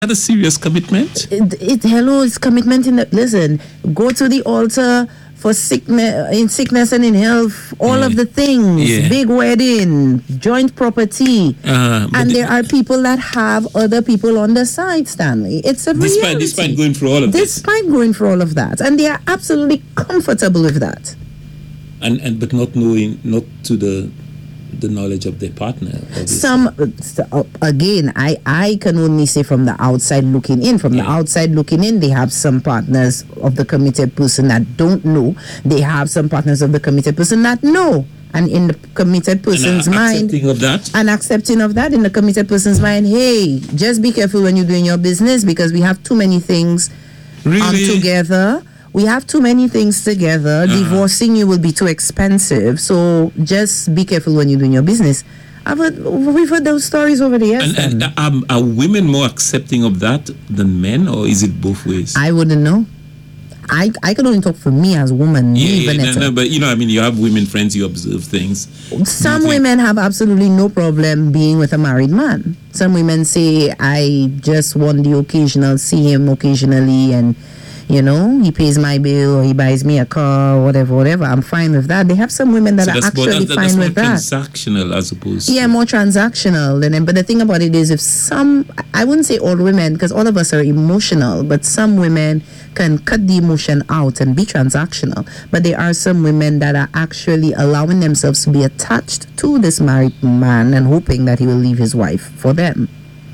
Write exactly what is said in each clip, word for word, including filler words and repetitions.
a serious commitment? It, it hello, it's commitment in the listen. Go to the altar for sickness, in sickness and in health, all yeah. of the things. Yeah. Big wedding, joint property, uh, and there are people that have other people on the side. Stanley, it's a despite, reality. Despite going through all of despite this, despite going through all of that, and they are absolutely comfortable with that. And and but not knowing, not to the. the knowledge of their partner. Obviously. Some uh, again, I, I can only say from the outside looking in. From yeah. the outside looking in, they have some partners of the committed person that don't know. They have some partners of the committed person that know. And in the committed person's and, uh, mind, accepting of that, and accepting of that in the committed person's mind. Hey, just be careful when you're doing your business because we have too many things really? um, together. We have too many things together. Uh-huh. Divorcing you will be too expensive. So just be careful when you're doing your business. I've heard, we've heard those stories over the years. And, and um, are women more accepting of that than men, or is it both ways? I wouldn't know. I, I can only talk for me as a woman. Yeah, yeah no, no, but you know, I mean, you have women friends, you observe things. Some women have absolutely no problem being with a married man. Some women say, I just want the occasional, see him occasionally, and you know, he pays my bill or he buys me a car or whatever, whatever. I'm fine with that. They have some women that so are actually more, that, fine with that. That's more transactional as opposed Yeah, to... more transactional. And, but the thing about it is if some, I wouldn't say all women, because all of us are emotional, but some women can cut the emotion out and be transactional. But there are some women that are actually allowing themselves to be attached to this married man and hoping that he will leave his wife for them.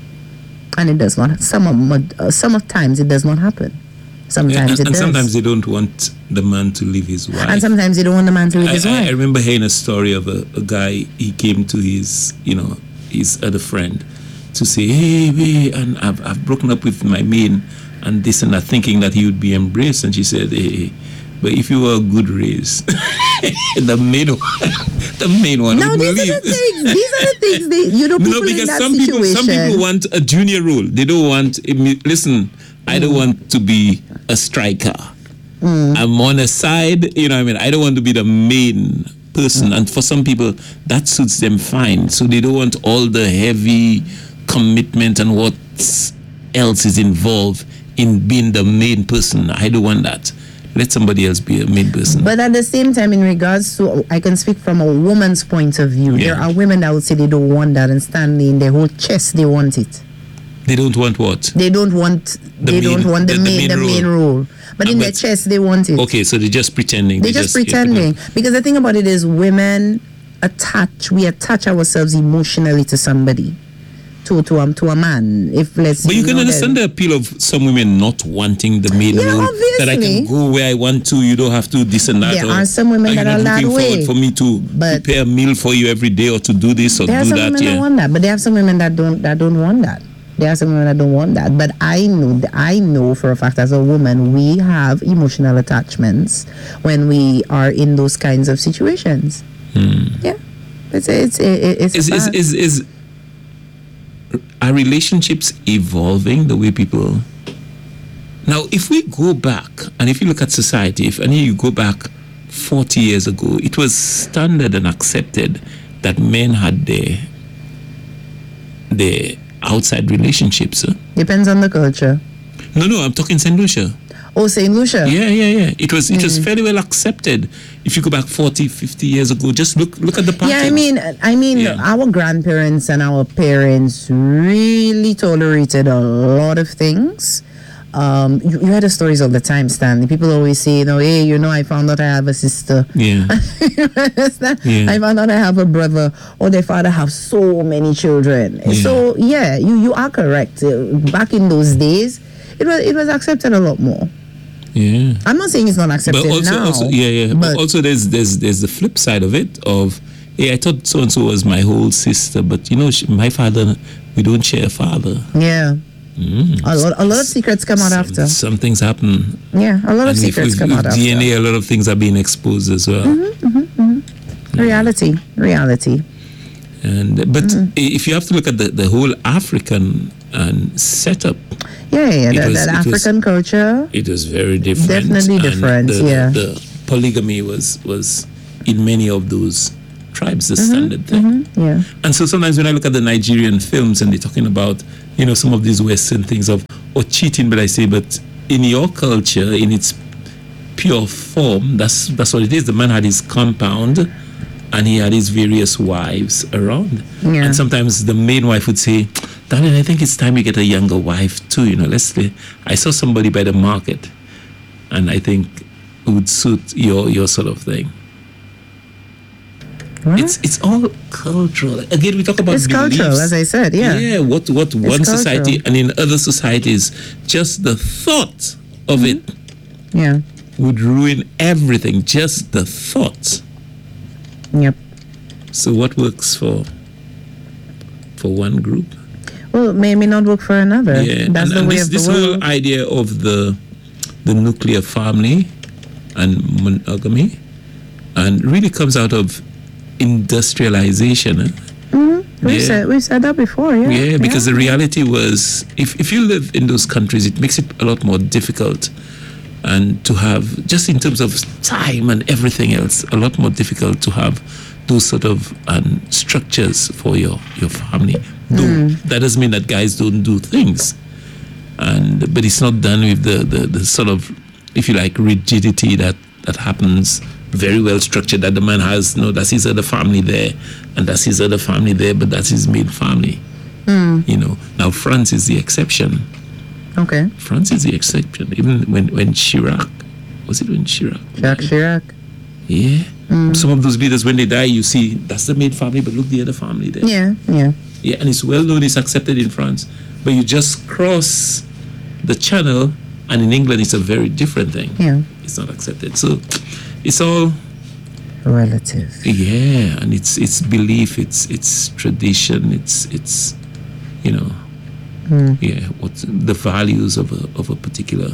And it does not, some of, uh, some of times it does not happen. Sometimes and, it and does. sometimes they don't want the man to leave his wife. And sometimes they don't want the man to leave I, his I, wife. I remember hearing a story of a, a guy, he came to his, you know, his other friend to say, hey, hey, and I've, I've broken up with my maid and this and that, thinking that he would be embraced. And she said, hey, but if you were a good race, the main the main one. No, these are the things. These are the things they, you know, people no, because in that some situation. people, some people want a junior role. They don't want. Listen, I don't want to be a striker. Mm. I'm on a side. You know, what I mean, I don't want to be the main person. Mm. And for some people, that suits them fine. So they don't want all the heavy commitment and what else is involved in being the main person. I don't want that. Let somebody else be a main person. But at the same time, in regards to, I can speak from a woman's point of view. Yeah. There are women that would say they don't want that, and Stanley, in their whole chest, they want it. They don't want what? They don't want. The they main, don't want the, the, main, the main role. role. But uh, in but their chest, they want it. Okay, so they're just pretending. They're, they're just, just pretending. Because the thing about it is, women attach. We attach ourselves emotionally to somebody. To to um to a man, if let's. But you, you can understand the appeal of some women not wanting the main yeah, role. Obviously. That I can go where I want to. You don't have to this and that. There are some women that are that way. You're not looking forward for me to but prepare a meal for you every day or to do this or do that. There are some women yeah. that want that, but there are some women that don't that don't want that. There are some women that don't want that. But I know I know for a fact as a woman we have emotional attachments when we are in those kinds of situations. Hmm. Yeah, it's it's it's. Is is is is. Are relationships evolving the way people... Now, if we go back, and if you look at society, if any you go back forty years ago, it was standard and accepted that men had their, their outside relationships. Huh? Depends on the culture. No, no, I'm talking Saint Lucia. Oh, Saint Lucia. Yeah, yeah, yeah. It was it mm. was fairly well accepted. If you go back forty, fifty years ago, just look look at the patterns. Yeah, I mean, I mean, yeah. our grandparents and our parents really tolerated a lot of things. Um, you, you heard the stories all the time, Stanley. People always say, you know, hey, you know, I found out I have a sister. Yeah. yeah. I found out I have a brother, or their father have so many children. Yeah. So, yeah, you, you are correct. Back in those days, it was it was accepted a lot more. Yeah. I'm not saying it's not accepted but also, now. Also, yeah, yeah. But, but also, there's there's there's the flip side of it. Of, hey, I thought so and so was my whole sister, but you know, she, my father, we don't share a father. Yeah. Mm. A lot, a lot of secrets come out some, after. Some things happen. Yeah, a lot of and secrets if, come if out D N A, after. a lot of things are being exposed as well. Mm-hmm, mm-hmm, mm-hmm. Reality, reality. And but mm-hmm. if you have to look at the, the whole African and setup. Yeah, yeah, that, was, that African was, culture. It was very different. Definitely different. The, yeah. The polygamy was was in many of those tribes, the standard thing. Mm-hmm. Yeah. And so sometimes when I look at the Nigerian films and they're talking about, you know, some of these Western things of, or cheating, but I say, but in your culture, in its pure form, that's that's what it is. The man had his compound and he had his various wives around. Yeah. And sometimes the main wife would say, darling, I think it's time you get a younger wife too. You know, let's say, I saw somebody by the market and I think it would suit your your sort of thing. What? It's it's all cultural. Again, we talk about It's beliefs. cultural, as I said, yeah. Yeah, what what one cultural. society and in other societies, just the thought of it Yeah. would ruin everything. Just the thought. Yep. So what works for for one group? Well, it may, may not work for another. Yeah, That's and, the and way this, of the this world. whole idea of the the nuclear family and monogamy, and really comes out of industrialization. Eh? Mm-hmm. We Yeah. said we said that before, yeah. Yeah, because the reality was, if, if you live in those countries, it makes it a lot more difficult, and to have, just in terms of time and everything else, a lot more difficult to have those sort of um, structures for your, your family. Though that doesn't mean that guys don't do things, and but it's not done with the, the, the sort of, if you like, rigidity that, that happens very well structured, that the man has, no, that's his other family there, and that's his other family there, but that's his main family. You know, now France is the exception. Okay. France is the exception. Even when, when Chirac, was it when Chirac? Jacques Chirac. Yeah. Some of those leaders, when they die, you see, that's the main family, but look, the other family there. Yeah, yeah. Yeah, and it's well known, it's accepted in France. But you just cross the channel, and in England, it's a very different thing. Yeah. It's not accepted. So it's all, Relative. yeah, and it's it's belief, it's it's tradition, it's it's you know, yeah, what the values of a of a particular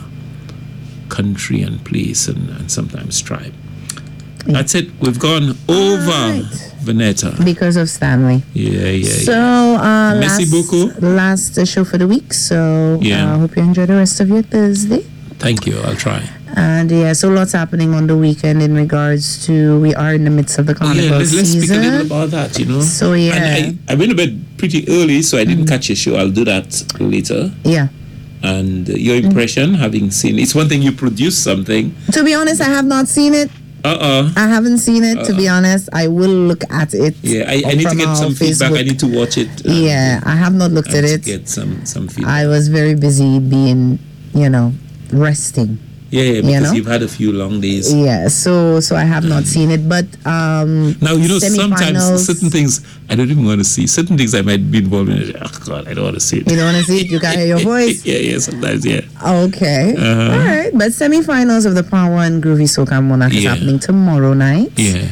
country and place and, and sometimes tribe. That's it. We've gone over Alright. Veneta. Because of Stanley. Yeah, yeah, So, yeah. uh, Merci last, beaucoup. last uh, show for the week. So, I Yeah. uh, hope you enjoy the rest of your Thursday. Thank you. I'll try. And yeah, so lots happening on the weekend in regards to, we are in the midst of the Oh, carnival yeah, let's, let's speak a season. little about that, you know. So, yeah. And I, I went to bed pretty early, so I didn't catch your show. I'll do that later. Yeah. And uh, your impression, having seen, it's one thing you produce something. To be honest, I have not seen it. Uh-uh. I haven't seen it, to be honest. I will look at it. Yeah, I, I need to from get our some feedback. I Facebook. need to watch it. and- Yeah, I have not looked and at to it. get some, some feedback. I was very busy being, you know, resting. yeah, yeah, because know? you've had a few long days. Yeah, so so I have not seen it, but um Now, you know, sometimes semi-finals- certain things I don't even want to see. Certain things I might be involved in. Oh, God, I don't want to see it. You don't want to see it? You can hear your voice? yeah, yeah, sometimes, yeah. Okay. Uh-huh. All right. But semi-finals of the Power and Groovy Soca Monarch is Yeah. happening tomorrow night Yeah.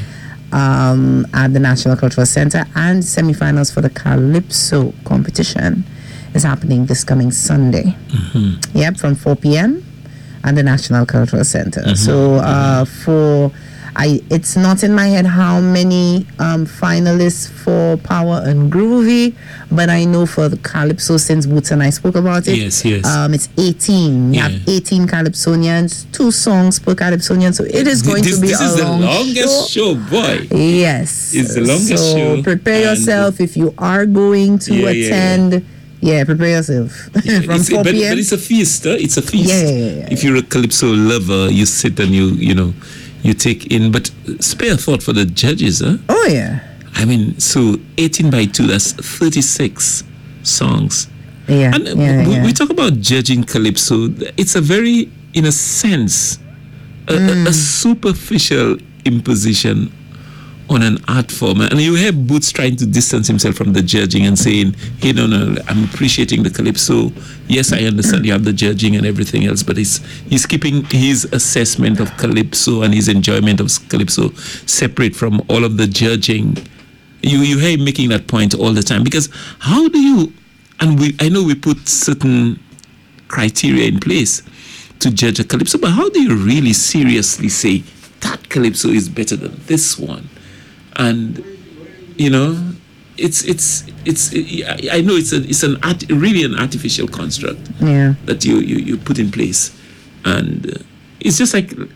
um, at the National Cultural Center, and semi-finals for the Calypso competition is happening this coming Sunday. Mm-hmm. Yep, from four p.m. at the National Cultural Center. Mm-hmm. So uh, for I, it's not in my head how many um, finalists for Power and Groovy, but I know for the Calypso, since Boots and I spoke about it, Yes, yes. um, it's eighteen. You Yeah. have eighteen Calypsonians, two songs per Calypsonian, so it is going this to be this a is the long longest show, boy. Yes. It's the longest so show, prepare and- yourself if you are going to Yeah, yeah, attend. Yeah, prepare yourself. From It's- four but, p.m. but it's a feast. Huh? It's a feast. Yeah, yeah, yeah, yeah. If you're a calypso lover, you sit and you you know you take in. But spare a thought for the judges, huh? Oh yeah. I mean, so eighteen by two, that's thirty-six songs. Yeah. And yeah, we, yeah. we talk about judging calypso. It's a very, in a sense, a, a, a superficial imposition on an art form. And you hear Boots trying to distance himself from the judging and saying, hey, no, no, I'm appreciating the calypso. Yes, I understand you have the judging and everything else, but he's, he's keeping his assessment of calypso and his enjoyment of calypso separate from all of the judging. You, you hear him making that point all the time, because how do you, and we, I know we put certain criteria in place to judge a calypso, but how do you really seriously say that calypso is better than this one? And you know, it's it's it's. I know it's a it's an art, really an artificial construct Yeah. that you you, you put in place, and uh, it's just like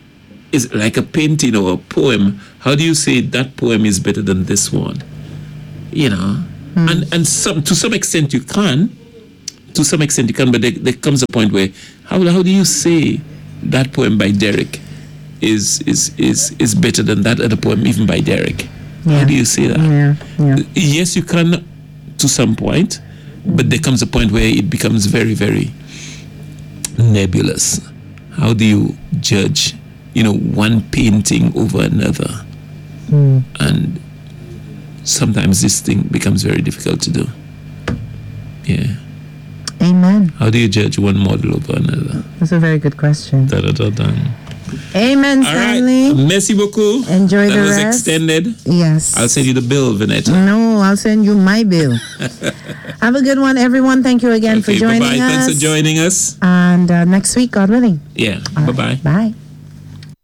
is like a painting or a poem. How do you say that poem is better than this one? You know, mm. and and some to some extent you can, to some extent you can, but there, there comes a point where how how do you say that poem by Derek is is is is better than that other poem even by Derek? Yeah. How do you say that? Yeah. Yeah. Yes, you can to some point, but there comes a point where it becomes very very nebulous. How do you judge, you know, one painting over another? Mm. And sometimes this thing becomes very difficult to do. Yeah. Amen. How do you judge one model over another? That's a very good question. Da, da, da, da. Amen, All Stanley. right. Merci beaucoup. Enjoy that the was rest. extended. Yes. I'll send you the bill, Vanetta. No, I'll send you my bill. Have a good one, everyone. Thank you again okay, for joining bye-bye. us. Thanks for joining us. And uh, next week, God willing. Yeah. All bye-bye. Right. Bye.